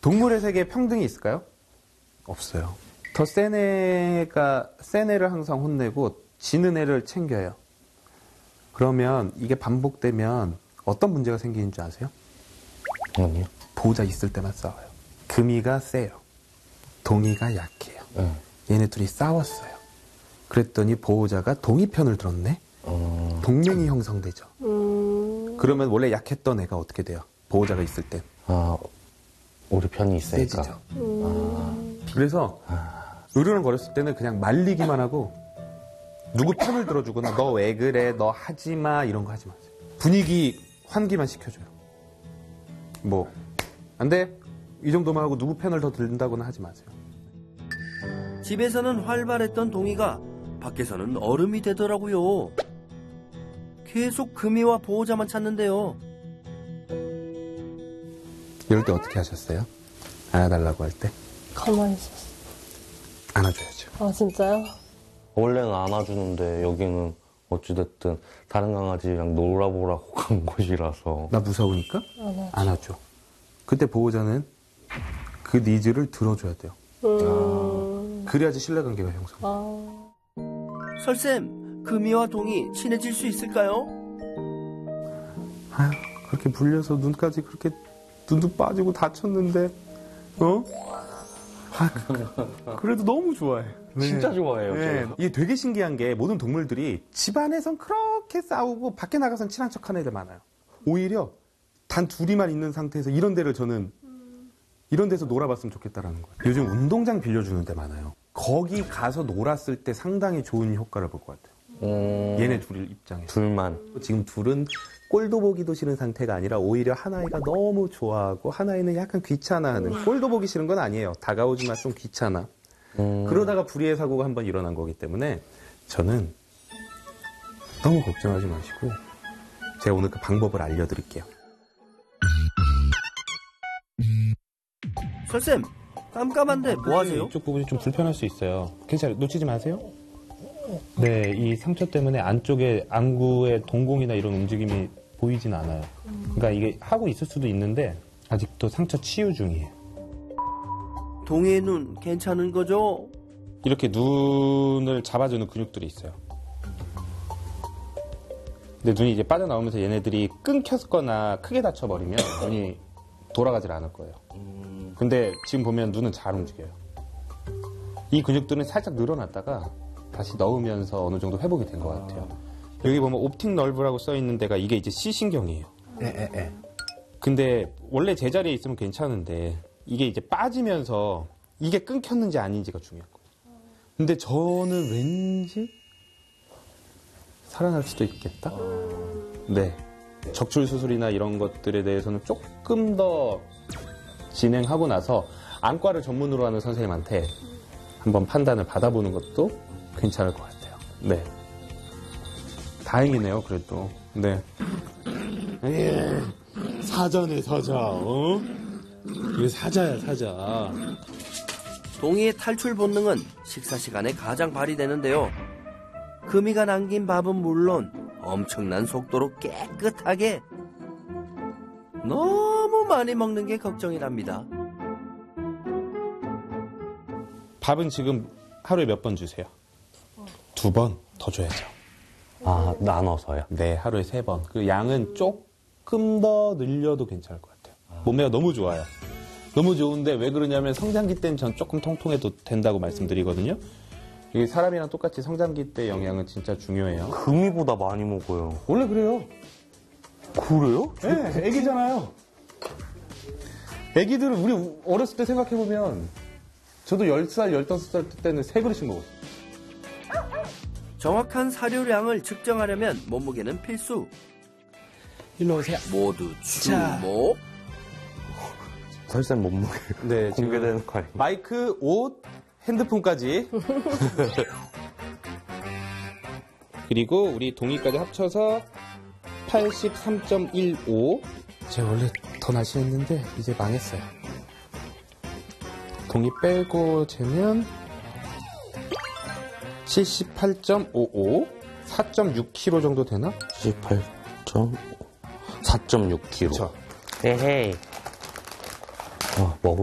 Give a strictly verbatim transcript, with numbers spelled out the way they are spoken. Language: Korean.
동물의 세계에 평등이 있을까요? 없어요. 더 센 애가 센 애를 항상 혼내고 지는 애를 챙겨요. 그러면 이게 반복되면 어떤 문제가 생기는 줄 아세요? 아니요. 보호자 있을 때만 싸워요. 금이가 세요. 동이가 약해요. 네. 얘네 둘이 싸웠어요. 그랬더니 보호자가 동이 편을 들었네? 어... 동맹이 형성되죠. 음... 그러면 원래 약했던 애가 어떻게 돼요? 보호자가 있을 땐. 아, 우리 편이 있으니까. 세지죠. 음... 아... 그래서 으르렁거렸을 때는 그냥 말리기만 하고 누구 편을 들어주거나 너 왜 그래, 너 하지마 이런 거 하지 마세요. 분위기 환기만 시켜줘요. 뭐 안 돼? 이 정도만 하고 누구 편을 더 든다거나 하지 마세요. 집에서는 활발했던 동이가 밖에서는 얼음이 되더라고요. 계속 금이와 보호자만 찾는데요. 이럴 때 어떻게 하셨어요? 안아달라고 할 때? 가만히 있었어. 안아줘야죠. 아, 진짜요? 원래는 안아주는데 여기는 어찌됐든 다른 강아지랑 놀아보라고 간 곳이라서. 나 무서우니까 안아줘. 안아줘. 그때 보호자는 그 니즈를 들어줘야 돼요. 음... 그래야지 신뢰관계가 형성. 아... 설쌤, 금이와 동이 친해질 수 있을까요? 아휴, 그렇게 불려서 눈까지 그렇게 눈도 빠지고 다쳤는데, 어? 아, 그, 그래도 너무 좋아해. 네. 진짜 좋아해요. 네. 제가. 이게 되게 신기한 게 모든 동물들이 집안에선 그렇게 싸우고 밖에 나가선 친한 척하는 애들 많아요. 오히려 단 둘이만 있는 상태에서 이런 데를 저는 이런 데서 놀아봤으면 좋겠다라는 거예요. 요즘 운동장 빌려주는 데 많아요. 거기 가서 놀았을 때 상당히 좋은 효과를 볼 것 같아요. 음... 얘네 둘 입장에서. 둘만. 지금 둘은 꼴도 보기도 싫은 상태가 아니라 오히려 하나이가 너무 좋아하고 하나이는 약간 귀찮아하는. 꼴도 보기 싫은 건 아니에요. 다가오지만 좀 귀찮아. 음... 그러다가 불의의 사고가 한번 일어난 거기 때문에 저는 너무 걱정하지 마시고 제가 오늘 그 방법을 알려드릴게요. 설쌤, 깜깜한데 뭐 하세요? 이쪽 부분이 좀 불편할 수 있어요. 괜찮아요. 놓치지 마세요. 네, 이 상처 때문에 안쪽에 안구의 동공이나 이런 움직임이 보이진 않아요. 그러니까 이게 하고 있을 수도 있는데 아직도 상처 치유 중이에요. 동이의 눈 괜찮은 거죠? 이렇게 눈을 잡아주는 근육들이 있어요. 근데 눈이 이제 빠져나오면서 얘네들이 끊겼거나 크게 다쳐버리면 눈이 돌아가질 않을 거예요. 근데 지금 보면 눈은 잘 움직여요. 이 근육들은 살짝 늘어났다가 다시 넣으면서 어느 정도 회복이 된 것 같아요. 여기 보면 옵틱 널브라고 써 있는 데가 이게 이제 C신경이에요. 에, 에, 에. 근데 원래 제자리에 있으면 괜찮은데 이게 이제 빠지면서 이게 끊겼는지 아닌지가 중요한 거예요. 근데 저는 왠지 살아날 수도 있겠다? 네. 적출 수술이나 이런 것들에 대해서는 조금 더 진행하고 나서 안과를 전문으로 하는 선생님한테 한번 판단을 받아보는 것도 괜찮을 것 같아요. 네. 다행이네요, 그래도. 네. 예. 사자네, 사자. 어? 이게 사자야, 사자. 동이의 탈출 본능은 식사 시간에 가장 발휘되는데요. 금이가 남긴 밥은 물론 엄청난 속도로 깨끗하게 너무 많이 먹는 게 걱정이랍니다. 밥은 지금 하루에 몇 번 주세요? 두 번 더 줘야죠. 아, 나눠서요? 네, 하루에 세 번. 그 양은 조금 더 늘려도 괜찮을 것 같아요. 몸매가 너무 좋아요. 너무 좋은데 왜 그러냐면 성장기 때는 전 조금 통통해도 된다고 말씀드리거든요. 이게 사람이랑 똑같이 성장기 때 영양은 진짜 중요해요. 금이보다 많이 먹어요. 원래 그래요. 그래요? 네, 애기잖아요. 애기들은 우리 어렸을 때 생각해보면 저도 열 살, 열다섯 살 때는 세 그릇씩 먹었어요. 정확한 사료량을 측정하려면 몸무게는 필수. 일로 오세요. 모두 주목. 설쌤 몸무게 네, 공개되는 거 아니에요? 마이크, 옷, 핸드폰까지. 그리고 우리 동이까지 합쳐서 팔십삼 점 일오. 제가 원래 더 날씬했는데 이제 망했어요. 동이 빼고 재면 칠십팔 점 오오. 사 점 육 킬로그램 정도 되나? 칠십팔 점 사 점 육 킬로그램. 그쵸. 에헤이. 아, 먹을